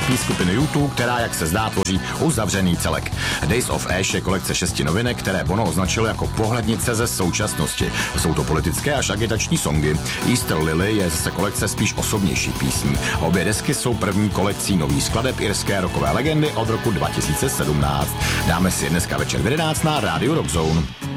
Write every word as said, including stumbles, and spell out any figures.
pí skupiny U dva, která, jak se zdá, tvoří uzavřený celek. Days of Ash je kolekce šesti novinek, které Bono označil jako pohlednice ze současnosti. Jsou to politické až agitační songy. Easter Lily je zase kolekce spíš osobnější písní. Obě desky jsou první kolekcí nových skladeb irské rockové legendy od roku dva tisíce sedmnáct. Dáme si je dneska večer v jedenáct na rádiu Rock Zone.